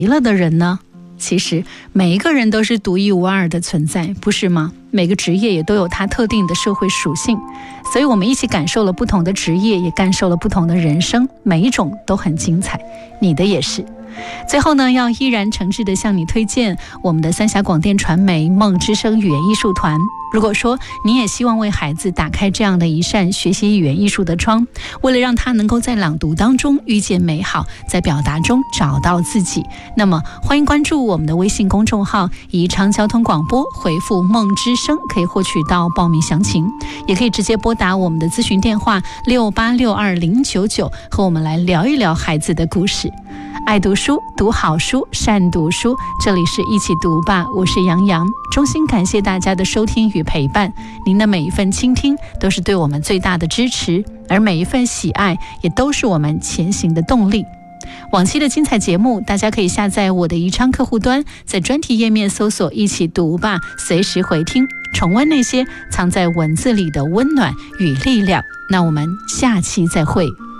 了的人呢？其实每一个人都是独一无二的存在，不是吗？每个职业也都有它特定的社会属性，所以我们一起感受了不同的职业，也感受了不同的人生，每一种都很精彩，你的也是。最后呢，要依然诚挚地向你推荐我们的三峡广电传媒梦之声语言艺术团。如果说你也希望为孩子打开这样的一扇学习语言艺术的窗，为了让他能够在朗读当中遇见美好，在表达中找到自己，那么欢迎关注我们的微信公众号宜昌交通广播，回复梦之声可以获取到报名详情，也可以直接拨打我们的咨询电话6862-099，和我们来聊一聊孩子的故事。爱读书，读好书，善读书，这里是一起读吧，我是杨洋，衷心感谢大家的收听与陪伴，您的每一份倾听都是对我们最大的支持，而每一份喜爱也都是我们前行的动力。往期的精彩节目，大家可以下载我的宜昌客户端，在专题页面搜索一起读吧，随时回听，重温那些藏在文字里的温暖与力量。那我们下期再会。